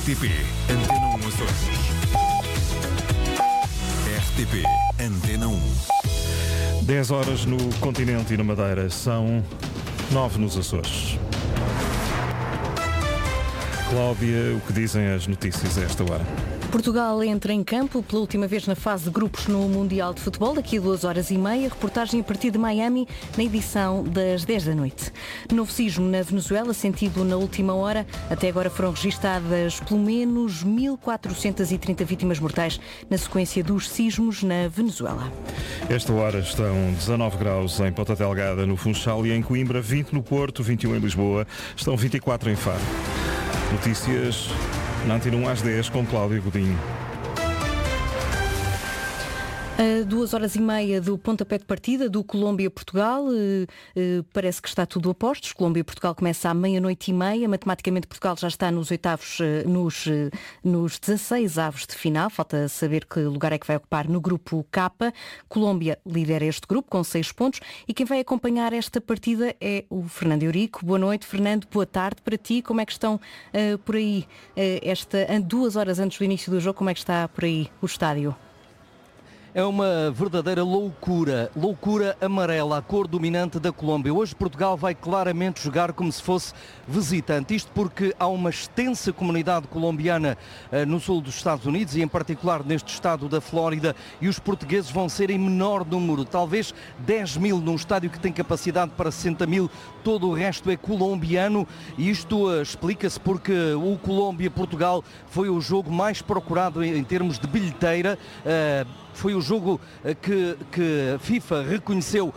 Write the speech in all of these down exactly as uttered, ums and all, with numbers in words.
T P Antena um Açores. R T P Antena um. dez horas no continente e na Madeira, são nove nos Açores. Cláudia, o que dizem as notícias a esta hora? Portugal entra em campo pela última vez na fase de grupos no Mundial de Futebol, daqui a duas horas e meia. Reportagem a partir de Miami, na edição das dez da noite. Novo sismo na Venezuela, sentido na última hora. Até agora foram registadas pelo menos mil quatrocentas e trinta vítimas mortais na sequência dos sismos na Venezuela. Esta hora estão dezanove graus em Ponta Delgada, no Funchal, e em Coimbra, vinte no Porto, vinte e um em Lisboa, estão vinte e quatro em Faro. Notícias na Antena um às dez com Cláudio Godinho. A duas horas e meia do pontapé de partida do Colômbia-Portugal, eh, eh, parece que está tudo a postos. Colômbia-Portugal começa à meia-noite e meia. Matematicamente, Portugal já está nos oitavos, eh, nos, eh, nos dezasseis avos de final. Falta saber que lugar é que vai ocupar no grupo K. Colômbia lidera este grupo com seis pontos e quem vai acompanhar esta partida é o Fernando Eurico. Boa noite, Fernando. Boa tarde para ti. Como é que estão eh, por aí, eh, esta, duas horas antes do início do jogo, como é que está por aí o estádio? É uma verdadeira loucura, loucura amarela, a cor dominante da Colômbia. Hoje Portugal vai claramente jogar como se fosse visitante. Isto porque há uma extensa comunidade colombiana uh, no sul dos Estados Unidos e em particular neste estado da Flórida, e os portugueses vão ser em menor número, talvez dez mil num estádio que tem capacidade para sessenta mil, todo o resto é colombiano, e isto uh, explica-se porque o Colômbia-Portugal foi o jogo mais procurado em, em termos de bilheteira. Uh, Foi o jogo que, que a FIFA reconheceu,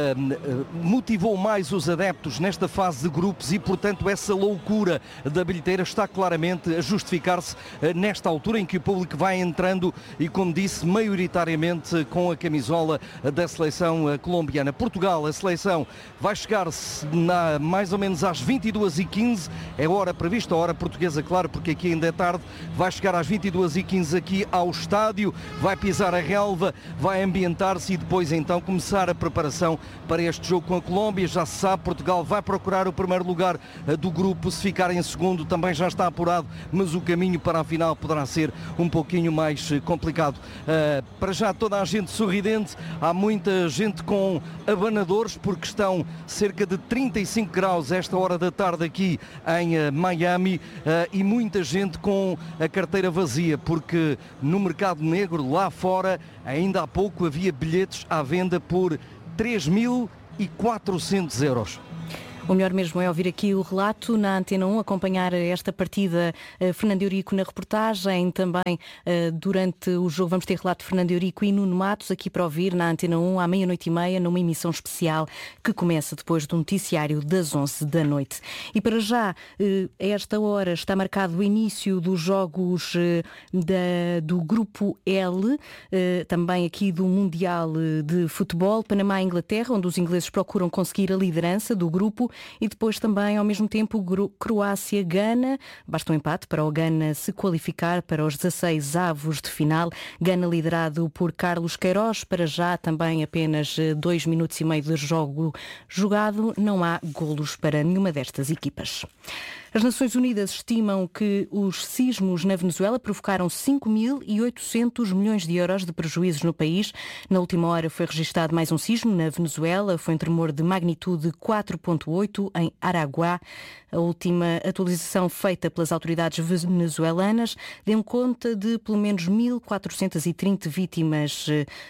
uh, motivou mais os adeptos nesta fase de grupos e, portanto, essa loucura da bilheteira está claramente a justificar-se uh, nesta altura em que o público vai entrando e, como disse, maioritariamente com a camisola da seleção uh, colombiana. Portugal, a seleção, vai chegar-se na, mais ou menos às vinte e duas e quinze, é a hora prevista, a hora portuguesa, claro, porque aqui ainda é tarde, vai chegar às vinte e duas e quinze aqui ao estádio, vai pisar a relva, vai ambientar-se e depois então começar a preparação para este jogo com a Colômbia. Já se sabe, Portugal vai procurar o primeiro lugar do grupo, se ficar em segundo também já está apurado, mas o caminho para a final poderá ser um pouquinho mais complicado. Uh, para já toda a gente sorridente, há muita gente com abanadores porque estão cerca de trinta e cinco graus esta hora da tarde aqui em uh, Miami, uh, e muita gente com a carteira vazia porque no mercado negro lá fora ainda há pouco havia bilhetes à venda por três mil e quatrocentos euros. O melhor mesmo é ouvir aqui o relato na Antena um, acompanhar esta partida. uh, Fernando Eurico na reportagem, também uh, durante o jogo vamos ter relato de Fernando Eurico e Nuno Matos aqui para ouvir na Antena um à meia-noite e meia, numa emissão especial que começa depois do noticiário das onze da noite. E para já, uh, a esta hora está marcado o início dos jogos uh, da, do Grupo L, uh, também aqui do Mundial de Futebol, Panamá e Inglaterra, onde os ingleses procuram conseguir a liderança do grupo. E depois também, ao mesmo tempo, Croácia-Gana. Basta um empate para o Gana se qualificar para os dezasseis avos de final. Gana liderado por Carlos Queiroz. Para já também apenas dois minutos e meio de jogo jogado. Não há golos para nenhuma destas equipas. As Nações Unidas estimam que os sismos na Venezuela provocaram cinco mil e oitocentos milhões de euros de prejuízos no país. Na última hora foi registado mais um sismo na Venezuela. Foi um tremor de magnitude quatro vírgula oito em Araguá. A última atualização feita pelas autoridades venezuelanas deu conta de pelo menos mil quatrocentas e trinta vítimas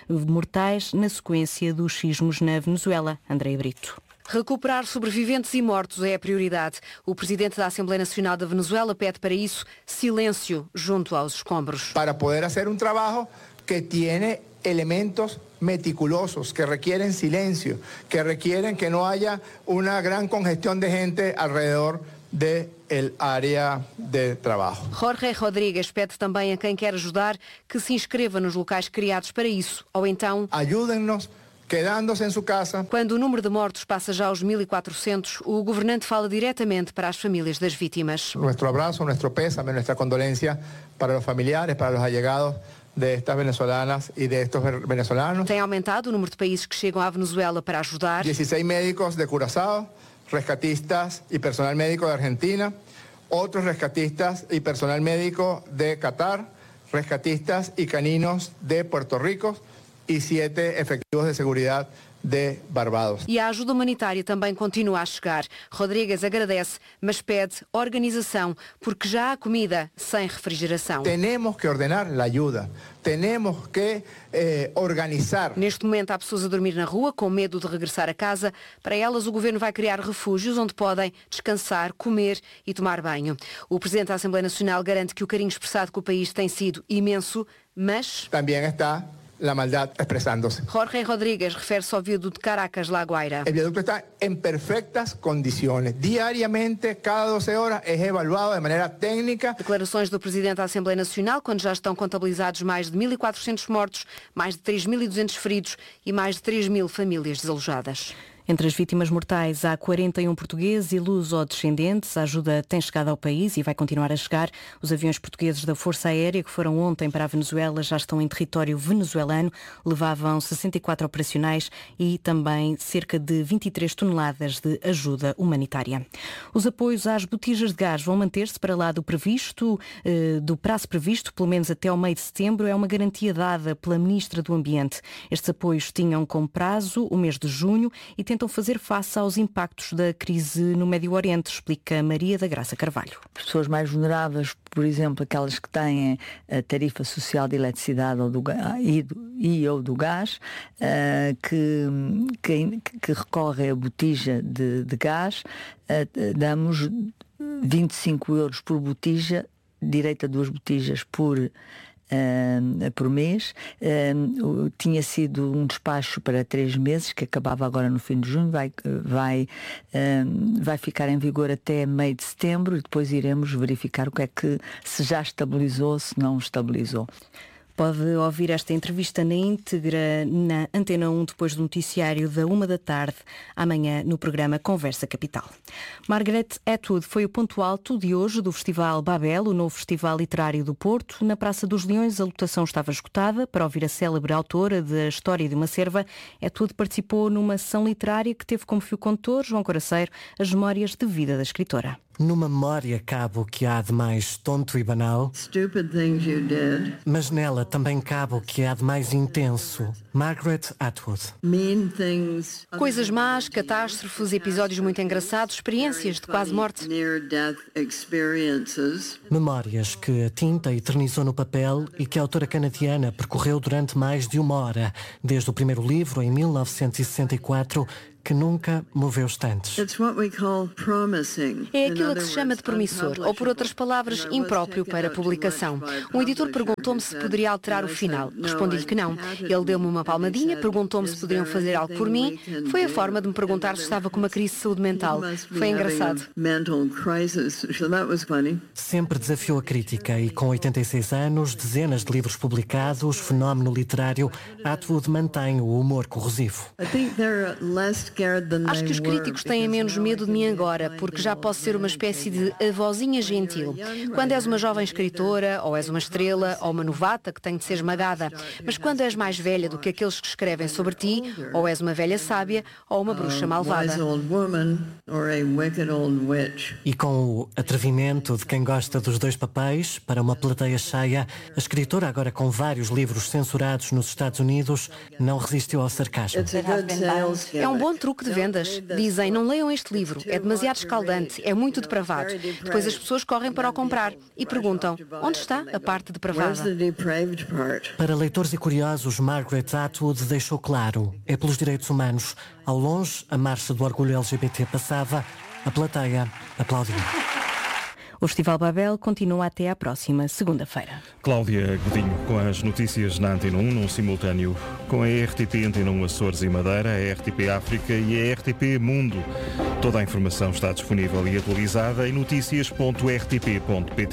mortais na sequência dos sismos na Venezuela. Andréia Brito. Recuperar sobreviventes e mortos é a prioridade. O presidente da Assembleia Nacional da Venezuela pede para isso silêncio junto aos escombros. Para poder fazer um trabalho que tiene elementos meticulosos, que requieren silencio, que requieren que no haya una gran congestión de gente alrededor de el área de trabajo. Jorge Rodrigues pede também a quem quer ajudar que se inscreva nos locais criados para isso, ou então ayúdennos quedando-se em sua casa. Quando o número de mortos passa já aos mil e quatrocentos, o governante fala diretamente para as famílias das vítimas. Nuestro abrazo, nuestro pésame, nuestra condolencia para os familiares, para os allegados de estas venezolanas e de estos venezolanos. Tem aumentado o número de países que chegam à Venezuela para ajudar. dezesseis médicos de Curazao, rescatistas e personal médico de Argentina, otros rescatistas y personal médico de Qatar, rescatistas y caninos de Puerto Rico y siete efectivos de seguridad de Barbados. E a ajuda humanitária também continua a chegar. Rodrigues agradece, mas pede organização, porque já há comida sem refrigeração. Temos que ordenar a ajuda, temos que eh, organizar. Neste momento há pessoas a dormir na rua com medo de regressar a casa. Para elas o Governo vai criar refúgios onde podem descansar, comer e tomar banho. O Presidente da Assembleia Nacional garante que o carinho expressado com o país tem sido imenso, mas... Também está la maldad expresándose. Jorge Rodríguez refere-se ao viaduto de Caracas, La Guaira. El viaducto está en perfectas condiciones. Diariamente, cada doce horas, es evaluado de maneira técnica. Declarações do Presidente da Assembleia Nacional, quando já estão contabilizados mais de mil e quatrocentos mortos, mais de três mil e duzentos feridos e mais de três mil famílias desalojadas. Entre as vítimas mortais há quarenta e um portugueses e luso-descendentes. A ajuda tem chegado ao país e vai continuar a chegar. Os aviões portugueses da Força Aérea, que foram ontem para a Venezuela, já estão em território venezuelano. Levavam sessenta e quatro operacionais e também cerca de vinte e três toneladas de ajuda humanitária. Os apoios às botijas de gás vão manter-se para lá do previsto, do prazo previsto, pelo menos até ao meio de setembro. É uma garantia dada pela Ministra do Ambiente. Estes apoios tinham como prazo o mês de junho e tentam fazer face aos impactos da crise no Médio Oriente, explica Maria da Graça Carvalho. Pessoas mais vulneráveis, por exemplo, aquelas que têm a tarifa social de eletricidade ou do, e, e ou do gás, uh, que, que, que recorrem a botija de, de gás, uh, damos vinte e cinco euros por botija, direito a duas botijas por Uh, por mês. Uh, tinha sido um despacho para três meses, que acabava agora no fim de junho, vai, vai, uh, vai ficar em vigor até meio de setembro e depois iremos verificar o que é que se já estabilizou, se não estabilizou. Pode ouvir esta entrevista na íntegra na Antena um depois do noticiário da uma da tarde, amanhã no programa Conversa Capital. Margaret Atwood foi o ponto alto de hoje do Festival Babel, o novo festival literário do Porto. Na Praça dos Leões a lotação estava esgotada. Para ouvir a célebre autora da História de uma Cerva, Atwood participou numa sessão literária que teve como fio condutor, João Coraceiro, as memórias de vida da escritora. Numa memória cabe o que há de mais tonto e banal, mas nela também cabe o que há de mais intenso. Margaret Atwood. Coisas más, catástrofes, episódios muito engraçados, experiências de quase morte. Memórias que a tinta eternizou no papel e que a autora canadiana percorreu durante mais de uma hora, desde o primeiro livro, em mil novecentos e sessenta e quatro, que nunca moveu estantes. É aquilo que se chama de promissor, ou por outras palavras, impróprio para publicação. Um editor perguntou-me se poderia alterar o final. Respondi-lhe que não. Ele deu-me uma palmadinha, perguntou-me se poderiam fazer algo por mim. Foi a forma de me perguntar se estava com uma crise de saúde mental. Foi engraçado. Sempre desafiou a crítica e com oitenta e seis anos, dezenas de livros publicados, fenómeno literário, Atwood mantém o humor corrosivo. Acho que os críticos têm menos medo de mim agora, porque já posso ser uma espécie de avózinha gentil. Quando és uma jovem escritora, ou és uma estrela, ou uma novata que tem de ser esmagada. Mas quando és mais velha do que aqueles que escrevem sobre ti, ou és uma velha sábia, ou uma bruxa malvada. E com o atrevimento de quem gosta dos dois papéis, para uma plateia cheia, a escritora, agora com vários livros censurados nos Estados Unidos, não resistiu ao sarcasmo. É um bom truque de vendas. Dizem, não leiam este livro, é demasiado escaldante, é muito depravado. Depois as pessoas correm para o comprar e perguntam, onde está a parte depravada? Para leitores e curiosos, Margaret Atwood deixou claro, é pelos direitos humanos. Ao longe, a marcha do orgulho L G B T passava, a plateia aplaudia. O Festival Babel continua até à próxima segunda-feira. Cláudia Godinho com as notícias na Antena um, num simultâneo com a R T P Antena um Açores e Madeira, a R T P África e a R T P Mundo. Toda a informação está disponível e atualizada em notícias ponto r t p ponto p t.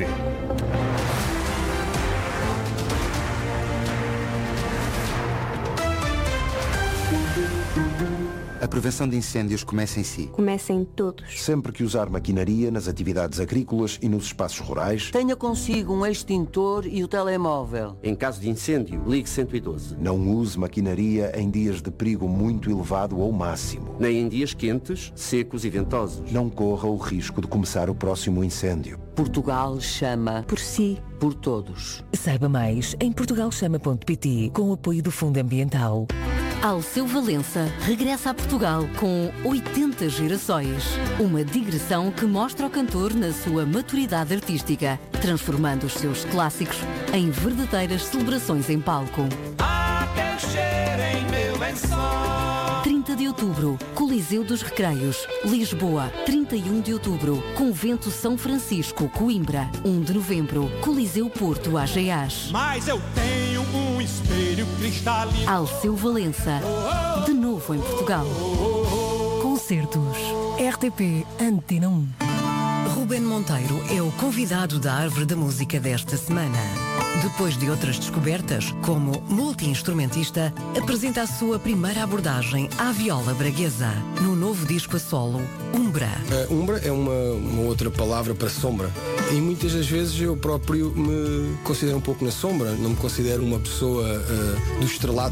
A A prevenção de incêndios começa em si. Começa em todos. Sempre que usar maquinaria nas atividades agrícolas e nos espaços rurais, tenha consigo um extintor e o telemóvel. Em caso de incêndio, ligue cento e doze. Não use maquinaria em dias de perigo muito elevado ou máximo. Nem em dias quentes, secos e ventosos. Não corra o risco de começar o próximo incêndio. Portugal chama por si, por todos. Saiba mais em portugal chama ponto pt com o apoio do Fundo Ambiental. Alceu Valença regressa a Portugal com oitenta gerações. Uma digressão que mostra o cantor na sua maturidade artística, transformando os seus clássicos em verdadeiras celebrações em palco. Há quem cheire em meu lençol. trinta de outubro, Coliseu dos Recreios, Lisboa. trinta e um de outubro, Convento São Francisco, Coimbra. um de novembro, Coliseu Porto, Ageás. Mas eu tenho um espelho cristalino. Alceu Valença, de novo em Portugal. Concertos. R T P Antena um. Ruben Monteiro é o convidado da Árvore da Música desta semana. Depois de outras descobertas, como multi-instrumentista, apresenta a sua primeira abordagem à viola braguesa, no novo disco a solo, Umbra. Uh, umbra é uma, uma outra palavra para sombra. E muitas das vezes eu próprio me considero um pouco na sombra, não me considero uma pessoa uh, do estrelado.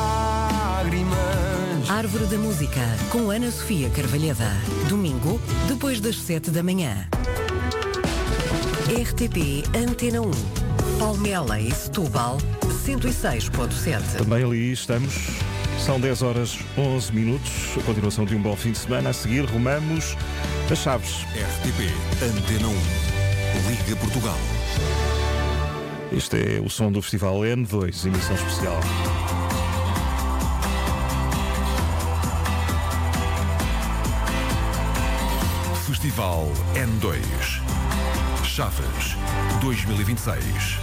Árvore da Música, com Ana Sofia Carvalheda. Domingo, depois das sete da manhã. R T P Antena um. Palmela e Setúbal, cento e seis ponto sete. Também ali estamos. São dez horas onze minutos. A continuação de um bom fim de semana. A seguir, rumamos as chaves. R T P Antena um. Liga Portugal. Este é o som do Festival N dois, emissão especial. Festival N dois. Chaves dois mil e vinte e seis.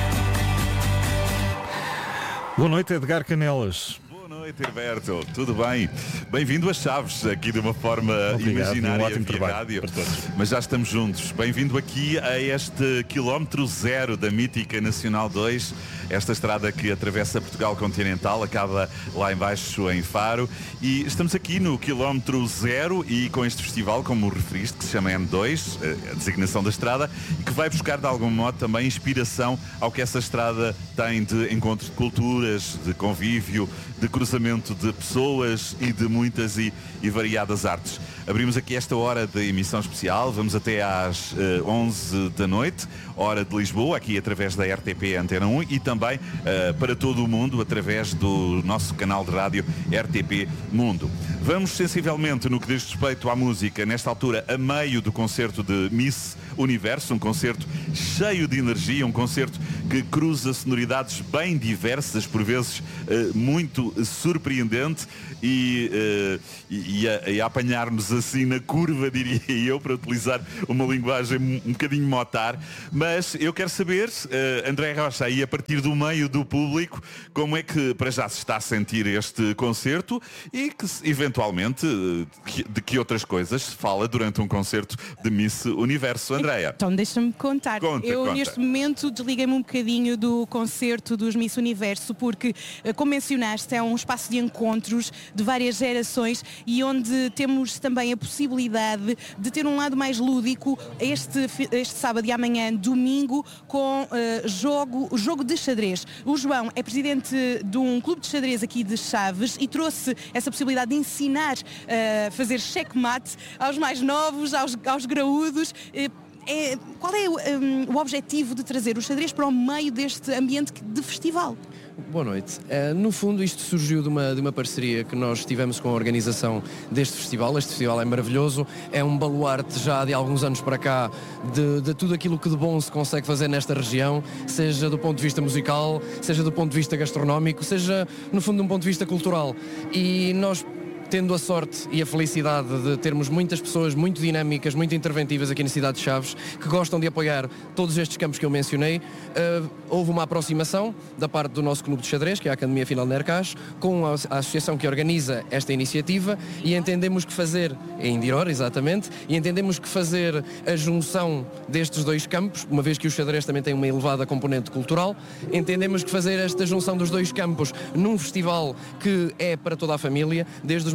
Boa noite, Edgar Canelas. Boa noite, Herberto. Tudo bem? Bem-vindo a Chaves, aqui de uma forma Obrigado, imaginária um ótimo via trabalho rádio. para todos. Mas já estamos juntos. Bem-vindo aqui a este quilómetro zero da mítica Nacional dois, esta estrada que atravessa Portugal continental, acaba lá embaixo em Faro. E estamos aqui no quilómetro zero e com este festival, como referiste, que se chama N dois, a designação da estrada, e que vai buscar de algum modo também inspiração ao que essa estrada tem de encontros de culturas, de convívio, de cruzamento de pessoas e de muitas e, e variadas artes. Abrimos aqui esta hora de emissão especial, vamos até às uh, onze da noite, hora de Lisboa, aqui através da R T P Antena um e também uh, para todo o mundo através do nosso canal de rádio R T P Mundo. Vamos sensivelmente no que diz respeito à música, nesta altura a meio do concerto de Miss Universo, um concerto cheio de energia, um concerto que cruza sonoridades bem diversas, por vezes uh, muito surpreendente e, uh, e, e, a, e a apanhar-nos assim na curva, diria eu, para utilizar uma linguagem um bocadinho motar. Mas eu quero saber, uh, André Rocha, aí a partir do meio do público, como é que para já se está a sentir este concerto e que eventualmente de que outras coisas se fala durante um concerto de Miss Universo. Andréia. Então deixa-me contar. Conta, eu conta. Neste momento desliguei-me um bocadinho do concerto dos Miss Universo porque, como mencionaste, é um espaço de encontros de várias gerações e onde temos também a possibilidade de ter um lado mais lúdico este, este sábado e amanhã, domingo, com uh, jogo, jogo de xadrez. O João é presidente de um clube de xadrez aqui de Chaves e trouxe essa possibilidade de ensinar a uh, fazer checkmate aos mais novos, aos, aos graúdos. Uh, É, qual é um, o objetivo de trazer o xadrez para o meio deste ambiente de festival? Boa noite. Uh, no fundo, isto surgiu de uma, de uma parceria que nós tivemos com a organização deste festival. Este festival é maravilhoso, é um baluarte já de alguns anos para cá de, de tudo aquilo que de bom se consegue fazer nesta região, seja do ponto de vista musical, seja do ponto de vista gastronómico, seja, no fundo, de um ponto de vista cultural. E nós, tendo a sorte e a felicidade de termos muitas pessoas muito dinâmicas, muito interventivas aqui na cidade de Chaves, que gostam de apoiar todos estes campos que eu mencionei, uh, houve uma aproximação da parte do nosso clube de xadrez, que é a Academia Final de Nercás, com a, a associação que organiza esta iniciativa, e entendemos que fazer, é Indiror, exatamente, e entendemos que fazer a junção destes dois campos, uma vez que o xadrez também tem uma elevada componente cultural, entendemos que fazer esta junção dos dois campos num festival que é para toda a família, desde os mais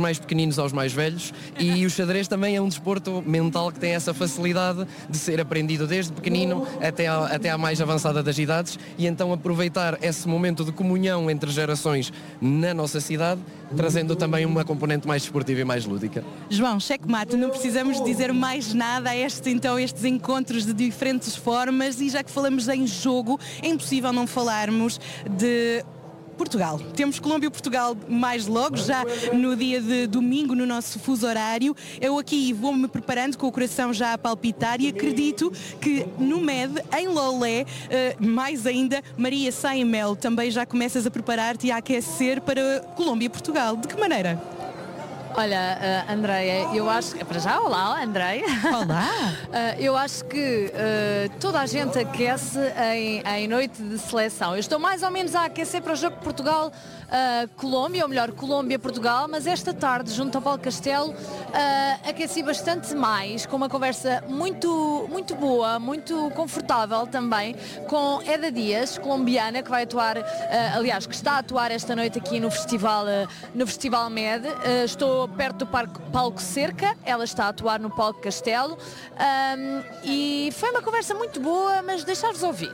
mais pequeninos aos mais velhos, e o xadrez também é um desporto mental que tem essa facilidade de ser aprendido desde pequenino até à, até à mais avançada das idades, e então aproveitar esse momento de comunhão entre gerações na nossa cidade, trazendo também uma componente mais desportiva e mais lúdica. João, checkmate, não precisamos dizer mais nada a este, então, estes encontros de diferentes formas, e já que falamos em jogo, é impossível não falarmos de Portugal. Temos Colômbia e Portugal mais logo, já no dia de domingo, no nosso fuso horário. Eu aqui vou-me preparando com o coração já a palpitar, e acredito que no M E D, em Lolé, uh, mais ainda, Maria Saimel, também já começas a preparar-te e a aquecer para Colômbia e Portugal. De que maneira? Olha, uh, Andreia, eu acho que... Para já, olá, Andreia. Olá. uh, eu acho que uh, toda a gente aquece em, em noite de seleção. Eu estou mais ou menos a aquecer para o jogo de Portugal-Colômbia, uh, ou melhor, Colômbia-Portugal, mas esta tarde, junto ao Paulo Castelo, uh, aqueci bastante mais, com uma conversa muito, muito boa, muito confortável também, com Eda Dias, colombiana, que vai atuar, uh, aliás, que está a atuar esta noite aqui no Festival, uh, no Festival M E D. Uh, estou perto do palco, palco Cerca, ela está a atuar no Palco Castelo, um, e foi uma conversa muito boa, mas deixar-vos ouvir.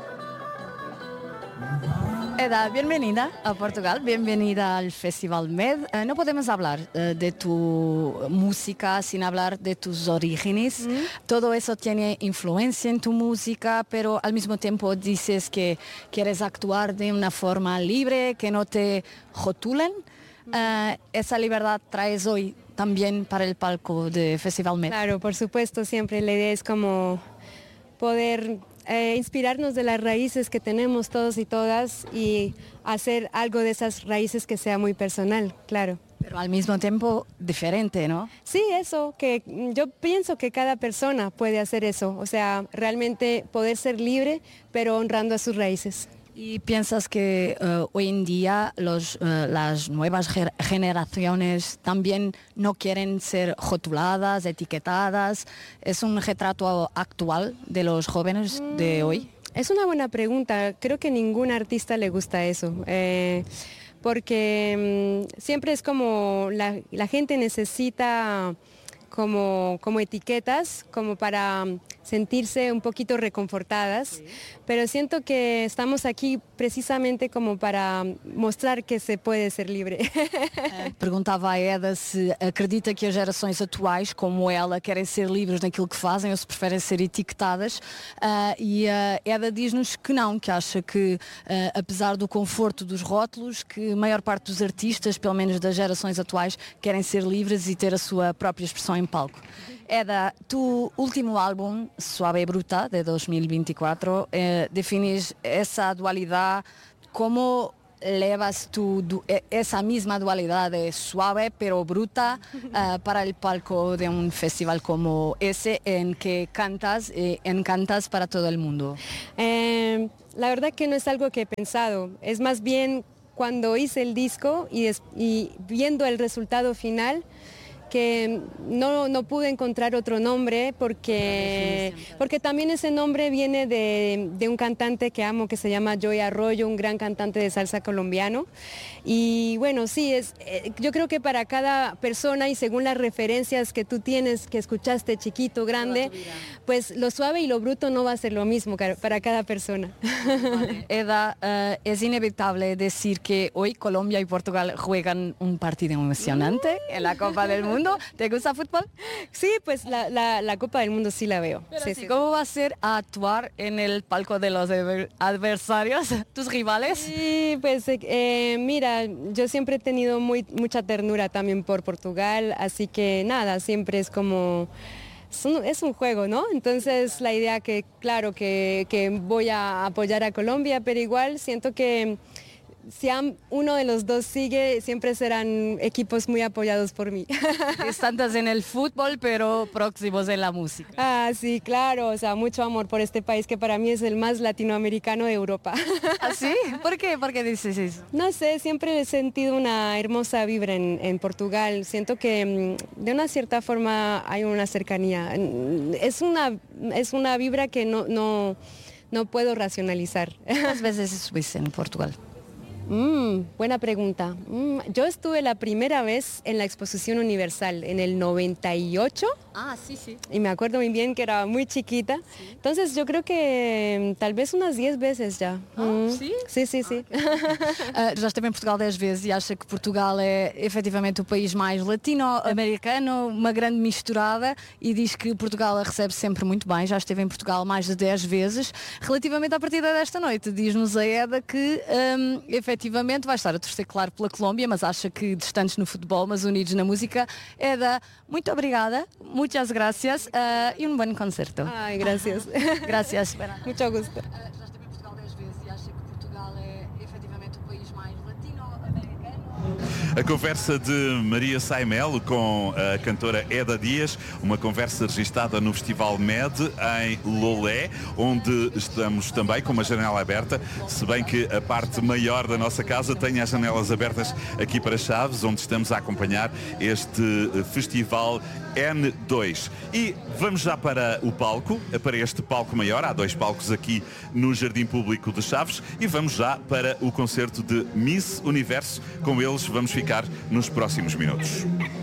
Eda, bienvenida a Portugal, bienvenida al Festival M E D. Uh, no podemos hablar uh, de tu música sin hablar de tus orígenes. Mm. Todo eso tiene influencia en tu música, pero al mismo tiempo dices que quieres actuar de una forma libre, que no te rotulen. Uh, esa libertad traes hoy también para el palco de Festival M E D. Claro, por supuesto, siempre la idea es como poder eh, inspirarnos de las raíces que tenemos todos y todas y hacer algo de esas raíces que sea muy personal, claro. Pero al mismo tiempo diferente, ¿no? Sí, eso, que yo pienso que cada persona puede hacer eso, o sea, realmente poder ser libre, pero honrando a sus raíces. ¿Y piensas que uh, hoy en día los, uh, las nuevas ger- generaciones también no quieren ser rotuladas, etiquetadas? ¿Es un retrato actual de los jóvenes mm, de hoy? Es una buena pregunta. Creo que ningún artista le gusta eso. Eh, porque um, siempre es como la, la gente necesita como, como etiquetas, como para sentirse un poquito reconfortadas, sí. Pero siento que estamos aquí precisamente como para mostrar que se puede ser libre. Uh, perguntava a Eda se acredita que as gerações atuais, como ela, querem ser livres naquilo que fazem ou se preferem ser etiquetadas, uh, e a uh, Eda diz-nos que não, que acha que, uh, apesar do conforto dos rótulos, que a maior parte dos artistas, pelo menos das gerações atuais, querem ser livres e ter a sua própria expressão em palco. Eda, tu último álbum, Suave Bruta, de dos mil veinticuatro, eh, defines esa dualidad. ¿Cómo levas tu, du, esa misma dualidad de suave pero bruta uh, para el palco de un festival como ese en que cantas y encantas para todo el mundo? Eh, la verdad que no es algo que he pensado, es más bien cuando hice el disco y, es, y viendo el resultado final, que no, no pude encontrar otro nombre porque, porque también ese nombre viene de, de un cantante que amo que se llama Joey Arroyo, un gran cantante de salsa colombiano. Y bueno, sí, es, yo creo que para cada persona y según las referencias que tú tienes, que escuchaste chiquito, grande, pues lo suave y lo bruto no va a ser lo mismo para cada persona. Vale. Eda, uh, es inevitable decir que hoy Colombia y Portugal juegan un partido emocionante uh. en la Copa del Mundo. ¿Te gusta fútbol? Sí, pues la, la, la Copa del Mundo sí la veo. Sí, sí. ¿Cómo va a ser a actuar en el palco de los adversarios, tus rivales? Sí, pues eh, mira, yo siempre he tenido muy, mucha ternura también por Portugal, así que nada, siempre es como... es un juego, ¿no? Entonces la idea que, claro, que, que voy a apoyar a Colombia, pero igual siento que si uno de los dos sigue, siempre serán equipos muy apoyados por mí. Distantes en el fútbol, pero próximos en la música. Ah, sí, claro, o sea, mucho amor por este país que para mí es el más latinoamericano de Europa. ¿Ah, sí? ¿Por qué? ¿Por qué dices eso? No sé, siempre he sentido una hermosa vibra en, en Portugal. Siento que de una cierta forma hay una cercanía. Es una, es una vibra que no, no, no puedo racionalizar. ¿Cuántas veces estuviste en Portugal? Mm, buena pregunta. Mm, yo estuve la primera vez en la Exposición Universal en el noventa y ocho. Ah, sí, sí. Y me acuerdo muy bien que era muy chiquita. Sí. Entonces yo creo que tal vez unas diez veces ya. Ah, mm. sí? Sí, sí, sí. Uh, já esteve em Portugal dez vezes e acha que Portugal é efetivamente o país mais latino-americano, uma grande misturada, e diz que Portugal a recebe sempre muito bem. Já esteve em Portugal mais de dez vezes. Relativamente à partida desta noite, diz-nos a Eda que um, efetivamente vai estar a torcer, claro, pela Colômbia, mas acha que distantes no futebol, mas unidos na música. Eda, muito obrigada, muitas gracias uh, e um bom concerto. Ai, gracias. Gracias. Muito gosto. Já esteve em Portugal dez vezes e acha que Portugal é efetivamente o país mais latino-americano. A conversa de Maria Saimelo com a cantora Eda Dias, uma conversa registada no Festival M E D em Lolé, onde estamos também com uma janela aberta, se bem que a parte maior da nossa casa tem as janelas abertas aqui para Chaves, onde estamos a acompanhar este Festival N dois. E vamos já para o palco, para este palco maior, há dois palcos aqui no Jardim Público de Chaves, e vamos já para o concerto de Miss Universo. Com eles vamos ficar nos próximos minutos.